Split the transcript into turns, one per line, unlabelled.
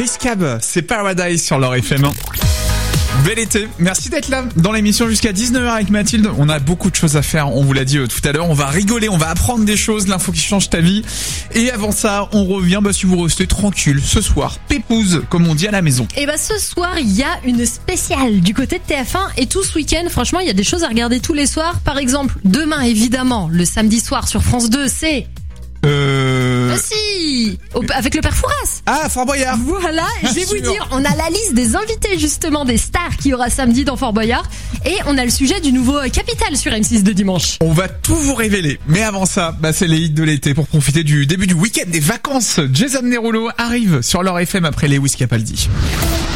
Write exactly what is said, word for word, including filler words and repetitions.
Chris Cab, c'est Paradise sur leur F M un. Bel été, merci d'être là dans l'émission jusqu'à dix-neuf heures avec Mathilde. On a beaucoup de choses à faire, on vous l'a dit euh, tout à l'heure. On va rigoler, on va apprendre des choses, l'info qui change ta vie. Et avant ça, on revient, bah, si vous restez tranquille, ce soir, pépouze, comme on dit à la maison.
Et bah ce soir, il y a une spéciale du côté de T F un. Et tout ce week-end, franchement, il y a des choses à regarder tous les soirs. Par exemple, demain, évidemment, le samedi soir sur France deux, c'est...
Euh...
Ah si, Au- avec le père Fouras.
Ah, Fort Boyard.
Voilà, je vais
Bien
vous
sûr.
dire, on a la liste des invités justement des stars qu'il y aura samedi dans Fort Boyard. Et on a le sujet du nouveau Capital sur M six de dimanche.
On va tout vous révéler. Mais avant ça, bah, c'est les hits de l'été pour profiter du début du week-end des vacances. Jason Derulo arrive sur leur F M après Lewis Capaldi.